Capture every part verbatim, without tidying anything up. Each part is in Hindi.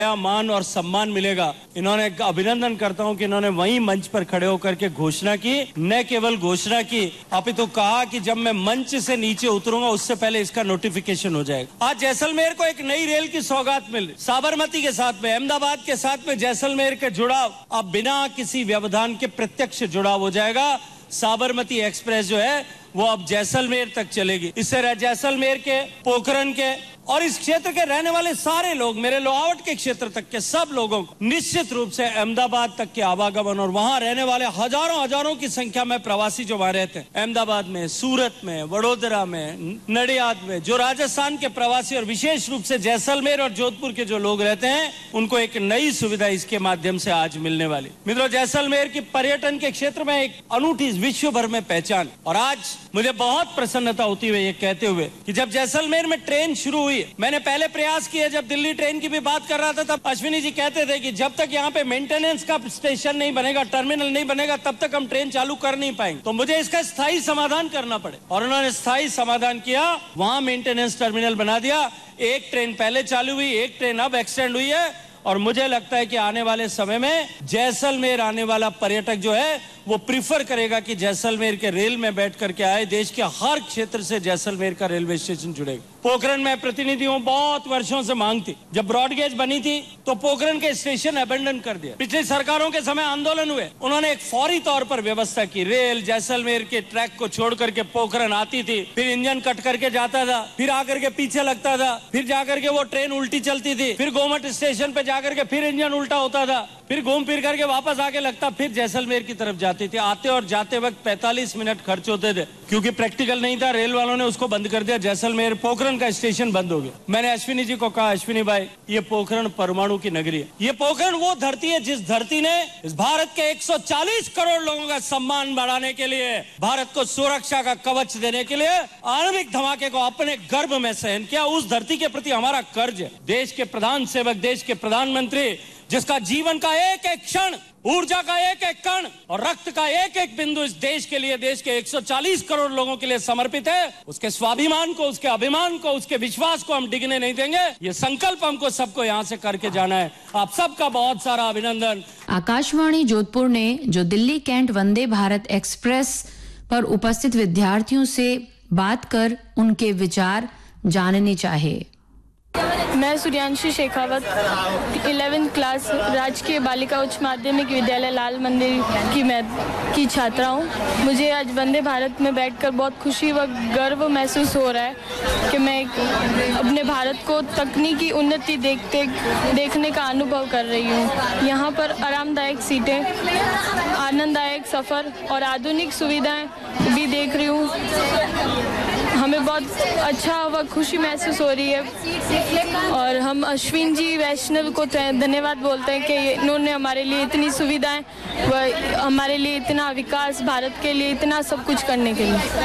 मान और सम्मान मिलेगा। इन्होंने अभिनंदन करता हूं कि इन्होंने वहीं मंच पर खड़े होकर के घोषणा की, न केवल घोषणा की अपितु तो कहा कि जब मैं मंच से नीचे उतरूंगा उससे पहले इसका नोटिफिकेशन हो जाएगा। आज जैसलमेर को एक नई रेल की सौगात मिल रही, साबरमती के साथ में, अहमदाबाद के साथ में जैसलमेर के जुड़ाव अब बिना किसी व्यवधान के प्रत्यक्ष जुड़ाव हो जाएगा। साबरमती एक्सप्रेस जो है वो अब जैसलमेर तक चलेगी। इससे जैसलमेर के, पोखरण के और इस क्षेत्र के रहने वाले सारे लोग, मेरे लोहावट के क्षेत्र तक के सब लोगों को निश्चित रूप से अहमदाबाद तक के आवागमन और वहां रहने वाले हजारों हजारों की संख्या में प्रवासी जो वहां रहते हैं, अहमदाबाद में, सूरत में, वडोदरा में, नडियाद में, जो राजस्थान के प्रवासी और विशेष रूप से जैसलमेर और जोधपुर के जो लोग रहते हैं, उनको एक नई सुविधा इसके माध्यम से आज मिलने वाली। मित्रों, जैसलमेर की पर्यटन के क्षेत्र में एक अनूठी विश्व भर में पहचान, और आज मुझे बहुत प्रसन्नता होती है ये कहते हुए कि जब जैसलमेर में ट्रेन शुरू हुई, मैंने पहले प्रयास किया, जब दिल्ली ट्रेन की भी बात कर रहा था तब अश्विनी जी कहते थे कि जब तक यहाँ पे मेंटेनेंस का स्टेशन नहीं बनेगा, टर्मिनल नहीं बनेगा, तब तक हम ट्रेन चालू कर नहीं पाएंगे। तो मुझे इसका स्थायी समाधान करना पड़े, और उन्होंने स्थायी समाधान किया, वहां मेंटेनेंस टर्मिनल बना दिया। एक ट्रेन पहले चालू हुई, एक ट्रेन अब एक्सटेंड हुई है, और मुझे लगता है कि आने वाले समय में जैसलमेर आने वाला पर्यटक जो है वो प्रीफर करेगा कि जैसलमेर के रेल में बैठ करके आए। देश के हर क्षेत्र से जैसलमेर का रेलवे स्टेशन जुड़ेगा। पोखरण में प्रतिनिधियों बहुत वर्षों से मांग थी, जब ब्रॉडगेज बनी थी तो पोखरण के स्टेशन अबेंडन कर दिया। पिछली सरकारों के समय आंदोलन हुए, उन्होंने एक फौरी तौर पर व्यवस्था की, रेल जैसलमेर के ट्रैक को छोड़ करके पोखरण आती थी, फिर इंजन कट करके जाता था, फिर आकर के पीछे लगता था, फिर जाकर के वो ट्रेन उल्टी चलती थी, फिर गोमट स्टेशन पे जाकर के फिर इंजन उल्टा होता था, फिर घूम फिर करके वापस आके लगता, फिर जैसलमेर की तरफ जाती थी। आते और जाते वक्त पैंतालीस मिनट खर्च होते थे, क्योंकि प्रैक्टिकल नहीं था। रेल वालों ने उसको बंद कर दिया, जैसलमेर पोखरण का स्टेशन बंद हो गया। मैंने अश्विनी जी को कहा, अश्विनी भाई, ये पोखरण परमाणु की नगरी है, ये पोखरण वो धरती है जिस धरती ने इस भारत के एक सौ चालीस करोड़ लोगों का सम्मान बढ़ाने के लिए, भारत को सुरक्षा का कवच देने के लिए आणविक धमाके को अपने गर्भ में सहन किया। उस धरती के प्रति हमारा कर्ज है। देश के प्रधान सेवक, देश के प्रधानमंत्री, जिसका जीवन का एक एक क्षण, ऊर्जा का एक एक कण और रक्त का एक एक बिंदु इस देश के लिए, देश के एक सौ चालीस करोड़ लोगों के लिए समर्पित है, उसके स्वाभिमान को, उसके अभिमान को, उसके विश्वास को हम डिगने नहीं देंगे। ये संकल्प हमको सबको यहाँ से करके जाना है। आप सबका बहुत सारा अभिनंदन। आकाशवाणी जोधपुर ने जो दिल्ली कैंट वंदे भारत एक्सप्रेस पर उपस्थित विद्यार्थियों से बात कर उनके विचार जानने चाहे। मैं सूर्यांशी शेखावत इलेवेंथ क्लास राजकीय बालिका उच्च माध्यमिक विद्यालय लाल मंदिर की मैं की छात्रा हूँ। मुझे आज वंदे भारत में बैठकर बहुत खुशी व गर्व महसूस हो रहा है कि मैं अपने भारत को तकनीकी उन्नति देखते देखने का अनुभव कर रही हूँ। यहाँ पर आरामदायक सीटें, आनंददायक सफ़र और आधुनिक सुविधाएं भी देख रही हूँ। हमें बहुत अच्छा व खुशी महसूस हो रही है, और हम अश्विन जी वैष्णव को धन्यवाद बोलते हैं कि इन्होंने हमारे लिए इतनी सुविधाएं व हमारे लिए इतना विकास, भारत के लिए इतना सब कुछ करने के लिए।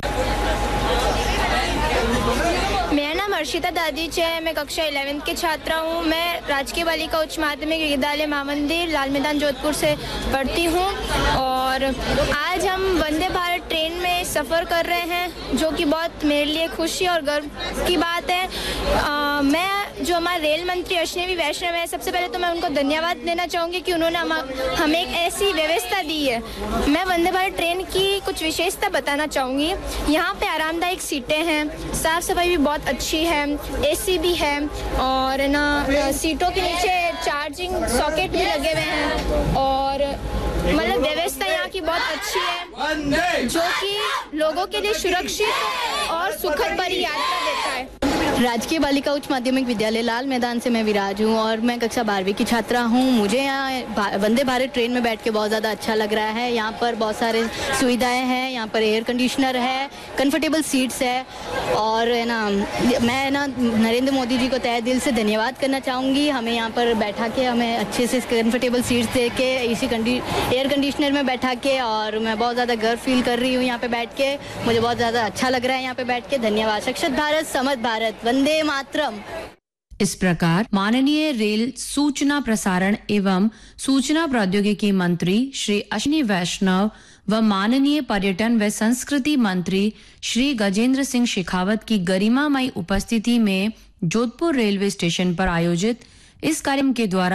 मेरा नाम अर्शिता दादीच है, मैं कक्षा इलेवेंथ की छात्रा हूँ। मैं राजकीय बालिका उच्च माध्यमिक विद्यालय महामंदिर लाल मैदान जोधपुर से पढ़ती हूँ, और आज हम वंदे भारत ट्रेन में सफ़र कर रहे हैं, जो कि बहुत मेरे लिए खुशी और गर्व की बात है। आ, मैं जो हमारे रेल मंत्री अश्विनी वैष्णव है, सबसे पहले तो मैं उनको धन्यवाद देना चाहूँगी कि उन्होंने हम, हमें एक ऐसी व्यवस्था दी है। मैं वंदे भारत ट्रेन की कुछ विशेषता बताना चाहूँगी। यहाँ पे आरामदायक सीटें हैं, साफ़ सफाई भी बहुत अच्छी है, एसी भी है, और ना सीटों के नीचे चार्जिंग सॉकेट भी लगे हुए हैं, और मतलब व्यवस्था यहाँ की बहुत अच्छी है, जो कि लोगों के लिए सुरक्षित और सुखद भरी यात्रा देता है। राजकीय बालिका उच्च माध्यमिक विद्यालय लाल मैदान से मैं विराज हूँ, और मैं कक्षा बारहवीं की छात्रा हूँ। मुझे यहाँ वंदे भारत ट्रेन में बैठ के बहुत ज़्यादा अच्छा लग रहा है। यहाँ पर बहुत सारे सुविधाएं हैं, यहाँ पर एयर कंडीशनर है, कंफर्टेबल सीट्स है, और है ना, मैं ना नरेंद्र मोदी जी को तहे दिल से धन्यवाद करना चाहूँगी। हमें यहाँ पर बैठा के, हमें अच्छे से कंफर्टेबल सीट्स दे के, इसी कंडी एयर कंडीशनर में बैठा के, और मैं बहुत ज़्यादा गर्व फील कर रही हूँ यहाँ पे बैठ के। मुझे बहुत ज़्यादा अच्छा लग रहा है यहाँ पे बैठ के। धन्यवाद। शिक्षित भारत, समर्थ भारत, वंदे मातरम। इस प्रकार माननीय रेल सूचना प्रसारण एवं सूचना प्रौद्योगिकी मंत्री श्री अश्विनी वैष्णव व माननीय पर्यटन व संस्कृति मंत्री श्री गजेंद्र सिंह शेखावत की गरिमामयी उपस्थिति में जोधपुर रेलवे स्टेशन पर आयोजित इस कार्यक्रम के द्वारा